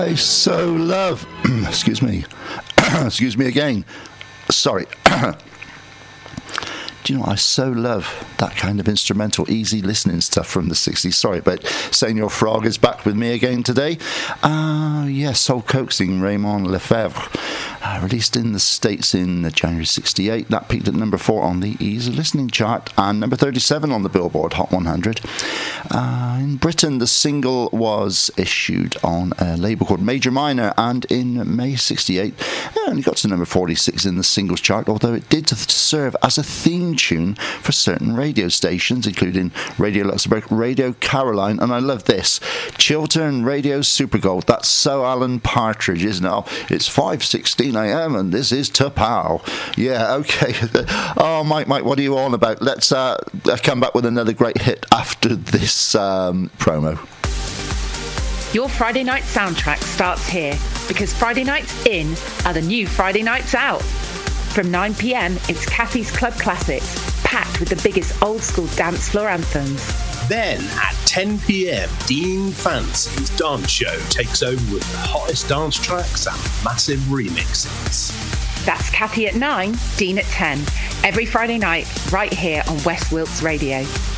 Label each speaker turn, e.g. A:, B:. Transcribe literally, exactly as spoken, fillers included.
A: I so love, excuse me, excuse me again, sorry. Do you know what? I so love that kind of instrumental, easy listening stuff from the sixties. Sorry, but Senor Frog is back with me again today. Uh, yes, Soul Coaxing, Raymond Lefebvre. Uh, released in the States in January sixty-eight. That peaked at number four on the easy listening chart and number thirty-seven on the Billboard Hot one hundred. Uh, in Britain, the single was issued on a label called Major Minor, and in May sixty-eight, it only got to number forty-six in the singles chart, although it did serve as a theme tune for certain radio stations, including Radio Luxembourg, Radio Caroline, and I love this, Chiltern Radio Super Gold. That's so Alan Partridge, isn't it? Oh, it's five sixteen a.m. and this is Tapow. Yeah, okay. Oh, Mike, Mike, what are you on about? Let's uh, come back with another great hit after this um, promo.
B: Your Friday night soundtrack starts here, because Friday nights in are the new Friday nights out. From nine p.m, it's Kathy's Club Classics, packed with the biggest old school dance floor anthems.
C: Then at ten p.m, Dean Fancy's dance show takes over with the hottest dance tracks and massive remixes.
B: That's Kathy at nine, Dean at ten. Every Friday night, right here on West Wilts Radio.